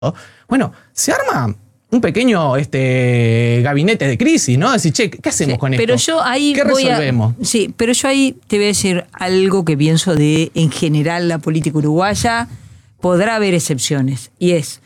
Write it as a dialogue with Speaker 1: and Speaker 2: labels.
Speaker 1: Bueno, se arma un pequeño gabinete de crisis, ¿no? Decir, che, ¿qué hacemos con esto?
Speaker 2: Pero yo ahí
Speaker 1: ¿Qué resolvemos?
Speaker 2: Sí, pero yo ahí te voy a decir algo que pienso de, en general, la política uruguaya. Podrá haber excepciones, y es